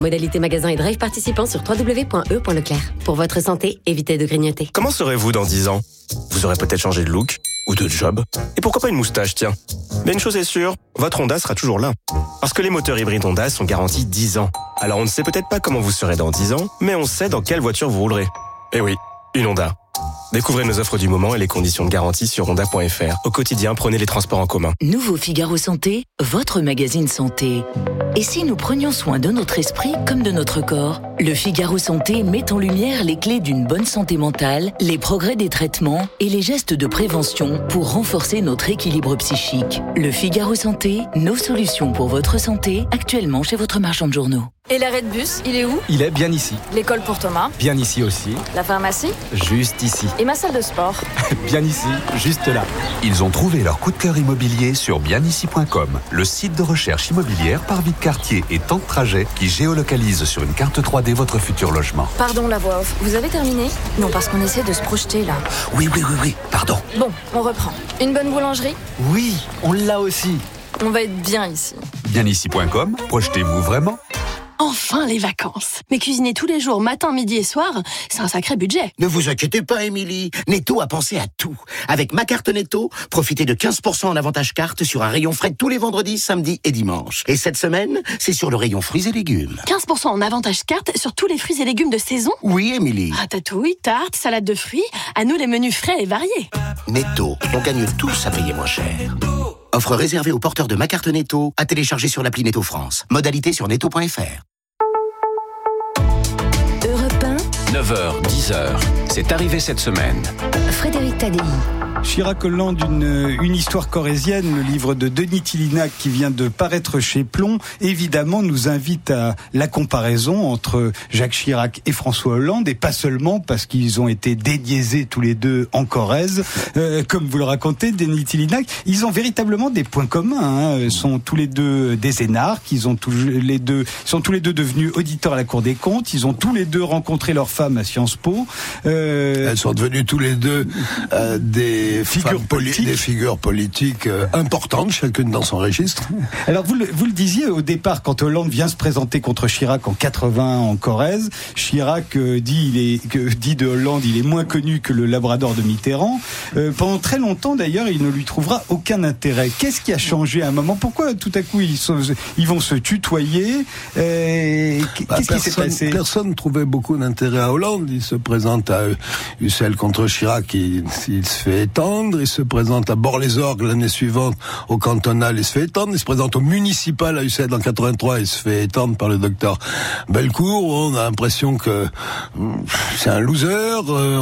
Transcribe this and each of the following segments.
Modalité magasin et drive participants sur www.e.leclerc. Pour votre santé, évitez de grignoter. Comment serez-vous dans 10 ans ? Vous aurez peut-être changé de look ou de job. Et pourquoi pas une moustache, tiens ? Mais une chose est sûre, votre Honda sera toujours là. Parce que les moteurs hybrides Honda sont garantis 10 ans. Alors on ne sait peut-être pas comment vous serez dans 10 ans, mais on sait dans quelle voiture vous roulerez. Eh oui, une Honda. Découvrez nos offres du moment et les conditions de garantie sur honda.fr. Au quotidien, prenez les transports en commun. Nouveau Figaro Santé, votre magazine santé. Et si nous prenions soin de notre esprit comme de notre corps ? Le Figaro Santé met en lumière les clés d'une bonne santé mentale, les progrès des traitements et les gestes de prévention pour renforcer notre équilibre psychique. Le Figaro Santé, nos solutions pour votre santé, actuellement chez votre marchand de journaux. Et l'arrêt de bus, il est où ? Il est bien ici. L'école pour Thomas ? Bien ici aussi. La pharmacie ? Juste ici. Et ma salle de sport ? Bien ici, juste là. Ils ont trouvé leur coup de cœur immobilier sur bienici.com, le site de recherche immobilière par vie de quartier et temps de trajet qui géolocalise sur une carte 3D votre futur logement. Pardon, la voix off. Vous avez terminé ? Non, parce qu'on essaie de se projeter là. Oui, pardon. Bon, on reprend. Une bonne boulangerie ? Oui, on l'a aussi. On va être bien ici. Bienici.com, projetez-vous vraiment ? Enfin les vacances. Mais cuisiner tous les jours, matin, midi et soir, c'est un sacré budget. Ne vous inquiétez pas, Émilie. Netto a pensé à tout. Avec ma carte Netto, profitez de 15% en avantage carte sur un rayon frais tous les vendredis, samedis et dimanches. Et cette semaine, c'est sur le rayon fruits et légumes. 15% en avantage carte sur tous les fruits et légumes de saison ? Oui, Émilie. Ratatouille, tarte, salade de fruits, à nous les menus frais et variés. Netto, on gagne tous à payer moins cher. Offre réservée aux porteurs de ma carte Netto, à télécharger sur l'appli Netto France. Modalité sur netto.fr. 9h, 10h, c'est arrivé cette semaine. Frédéric Tadei. Chirac-Hollande, une histoire corrézienne, le livre de Denis Tillinac qui vient de paraître chez Plomb, évidemment nous invite à la comparaison entre Jacques Chirac et François Hollande, et pas seulement parce qu'ils ont été déniaisés tous les deux en Corrèze, comme vous le racontez, Denis Tillinac. Ils ont véritablement des points communs, hein. Sont tous les deux des énarques, sont tous les deux devenus auditeurs à la Cour des comptes, ils ont tous les deux rencontré leur femme à Sciences Po. Elles sont devenues tous les deux des figures politiques importantes, chacune dans son registre. Alors vous le disiez au départ, quand Hollande vient se présenter contre Chirac en 80 en Corrèze, Chirac dit de Hollande, il est moins connu que le Labrador de Mitterrand. Pendant très longtemps d'ailleurs, il ne lui trouvera aucun intérêt. Qu'est-ce qui a changé à un moment ? Pourquoi tout à coup ils vont se tutoyer ? Qu'est-ce qui s'est passé ? Personne ne trouvait beaucoup d'intérêt à Hollande. Il se présente à Ussel contre Chirac, il se fait étendre. Il se présente à Bord-les-Orgues l'année suivante au cantonal, il se fait étendre. Il se présente au municipal à Ussel en 83, il se fait étendre par le docteur Bellecour. On a l'impression que c'est un loser.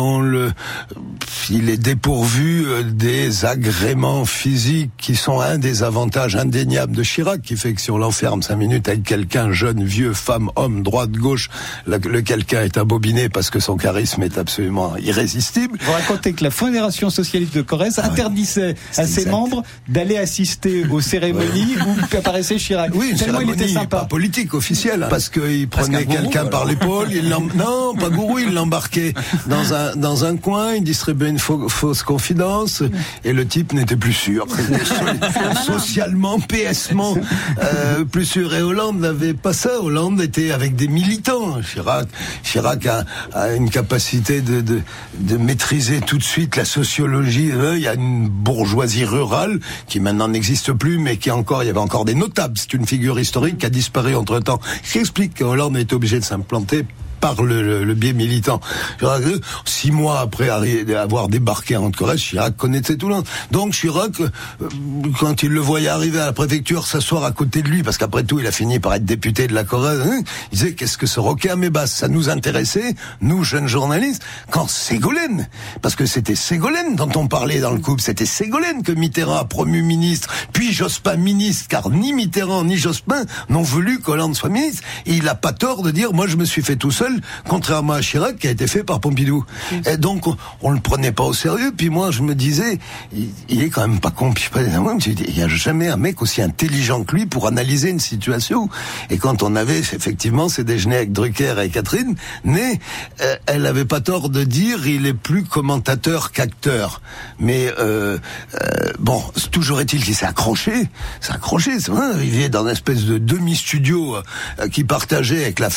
Il est dépourvu des agréments physiques qui sont un des avantages indéniables de Chirac, qui fait que si on l'enferme 5 minutes avec quelqu'un, jeune, vieux, femme, homme, droite, gauche, le quelqu'un est abobiné parce que son charisme est absolument irrésistible. Vous racontez que la Fédération socialiste de Corrèze interdisait à ses membres d'aller assister aux cérémonies où apparaissait Chirac. Oui, une cérémonie pas politique, officielle, parce qu'il prenait quelqu'un par l'épaule, non, pas gourou, il l'embarquait dans un coin, il distribuait une fausse confidence, et le type n'était plus sûr. Socialement, PSement, plus sûr. Et Hollande n'avait pas ça. Hollande était avec des militants. Chirac a une capacité de maîtriser tout de suite la sociologie. Il y a une bourgeoisie rurale qui maintenant n'existe plus, mais il y avait encore des notables. C'est une figure historique qui a disparu entre-temps. Ce qui explique que Hollande a été obligé de s'implanter par le biais militant. 6 mois après avoir débarqué en Corrèze, Chirac connaissait tout le monde. Donc Chirac, quand il le voyait arriver à la préfecture, s'asseoir à côté de lui, parce qu'après tout, il a fini par être député de la Corrèze, il disait, qu'est-ce que ce roquet à mes basses ? Ça nous intéressait, nous, jeunes journalistes, quand Ségolène, parce que c'était Ségolène dont on parlait dans le couple, c'était Ségolène que Mitterrand a promu ministre, puis Jospin ministre, car ni Mitterrand ni Jospin n'ont voulu qu'Hollande soit ministre. Et il n'a pas tort de dire, moi je me suis fait tout seul, contrairement à Chirac qui a été fait par Pompidou. Et donc on le prenait pas au sérieux. Puis moi je me disais, il est quand même pas con. Puis il y a jamais un mec aussi intelligent que lui pour analyser une situation. Et quand on avait effectivement ces déjeuners avec Drucker et Catherine, elle avait pas tort de dire, il est plus commentateur qu'acteur. Mais bon, toujours est-il qu'il s'est accroché. C'est vrai, il vivait dans une espèce de demi-studio qui partageait avec la